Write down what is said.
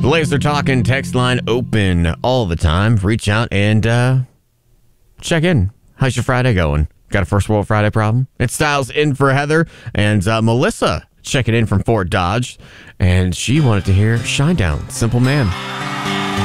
The Laser Talking text line open all the time. Reach out and check in. How's your Friday going? Got a First World Friday problem? It's Styles in for Heather and Melissa checking in from Fort Dodge. And she wanted to hear Shinedown, Simple Man.